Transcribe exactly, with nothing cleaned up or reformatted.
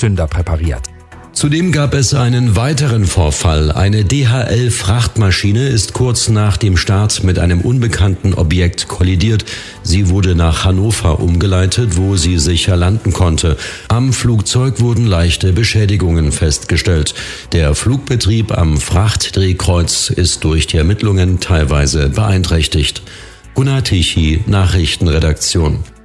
Zünder präpariert. Zudem gab es einen weiteren Vorfall. Eine D H L-Frachtmaschine ist kurz nach dem Start mit einem unbekannten Objekt kollidiert. Sie wurde nach Hannover umgeleitet, wo sie sicher landen konnte. Am Flugzeug wurden leichte Beschädigungen festgestellt. Der Flugbetrieb am Frachtdrehkreuz ist durch die Ermittlungen teilweise beeinträchtigt. Gunnar Tichy, Nachrichtenredaktion.